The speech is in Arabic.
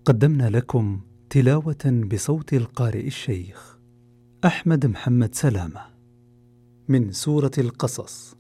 قدمنا لكم تلاوة بصوت القارئ الشيخ أحمد محمد سلامة من سورة القصص.